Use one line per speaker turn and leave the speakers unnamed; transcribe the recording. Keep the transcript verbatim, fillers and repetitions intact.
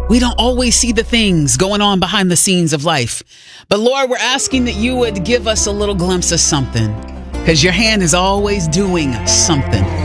We don't always see the things going on behind the scenes of life. But Lord, we're asking that you would give us a little glimpse of something, because your hand is always doing something.